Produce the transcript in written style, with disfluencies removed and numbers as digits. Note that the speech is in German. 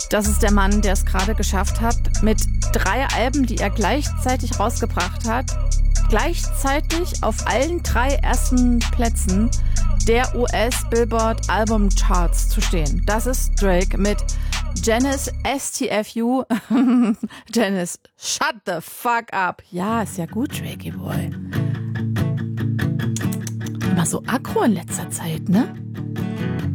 Das ist der Mann, der es gerade geschafft hat, mit 3 Alben, die er gleichzeitig rausgebracht hat, gleichzeitig auf allen 3 ersten Plätzen der US-Billboard Album Charts zu stehen. Das ist Drake mit Janice STFU. Janice, shut the fuck up. Ja, ist ja gut, Drakey Boy. Immer so aggro in letzter Zeit, ne?